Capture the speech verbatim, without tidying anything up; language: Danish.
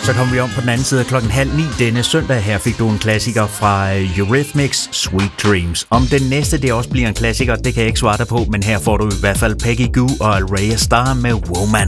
Så kom vi om på den anden side af klokken halv ni denne søndag. Her fik du en klassiker fra Eurythmics, Sweet Dreams. Om den næste det også bliver en klassiker, det kan jeg ikke svare dig på, men her får du i hvert fald Peggy Gou og Raya Starr med Woman.